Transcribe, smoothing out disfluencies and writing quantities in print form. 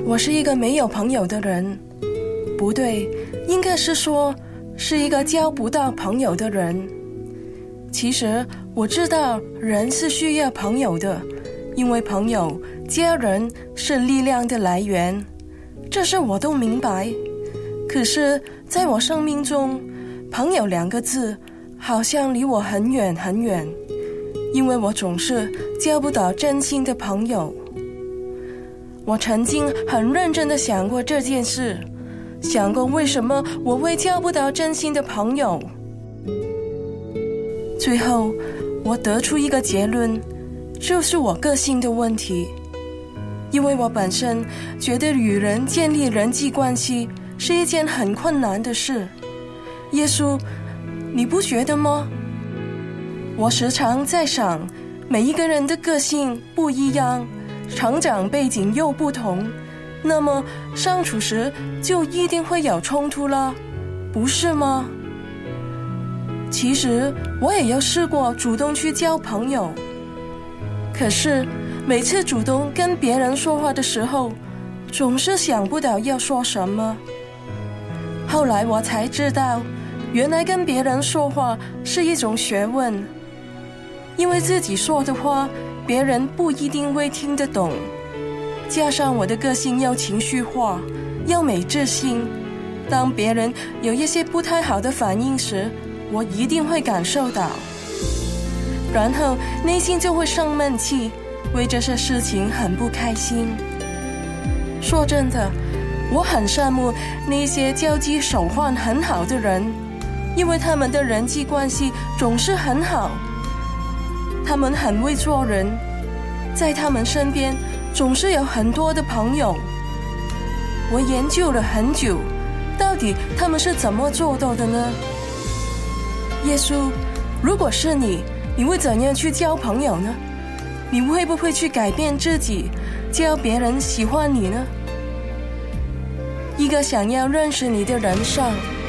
我是一个没有朋友的人，不对，应该是说是一个交不到朋友的人。其实我知道人是需要朋友的，因为朋友、家人是力量的来源，这事我都明白。可是在我生命中，朋友2个字好像离我很远很远，因为我总是交不到真心的朋友。我曾经很认真地想过这件事，想过为什么我会交不到真心的朋友。最后我得出一个结论，就是我个性的问题。因为我本身觉得与人建立人际关系是一件很困难的事。耶稣，你不觉得吗？我时常在想，每一个人的个性不一样，成长背景又不同，那么相处时就一定会有冲突了，不是吗？其实我也有试过主动去交朋友，可是每次主动跟别人说话的时候，总是想不到要说什么。后来我才知道，原来跟别人说话是一种学问，因为自己说的话别人不一定会听得懂，加上我的个性又情绪化又没自信，当别人有一些不太好的反应时，我一定会感受到，然后内心就会生闷气，为这些事情很不开心。说真的，我很羡慕那些交际手腕很好的人，因为他们的人际关系总是很好，他们很会做人，在他们身边总是有很多的朋友。我研究了很久，到底他们是怎么做到的呢？耶稣，如果是你会怎样去交朋友呢？你会不会去改变自己，叫别人喜欢你呢？一个想要认识你的人上，